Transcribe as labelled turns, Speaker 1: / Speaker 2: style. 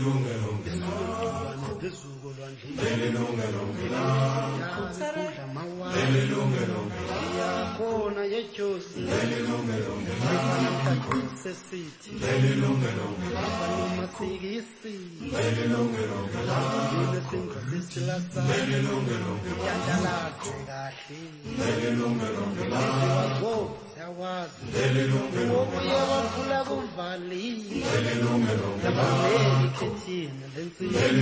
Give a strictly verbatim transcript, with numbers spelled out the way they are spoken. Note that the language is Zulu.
Speaker 1: Khona yejosi sesithi masikisi singosisila yandalakho kahle ubuye waphula kuvali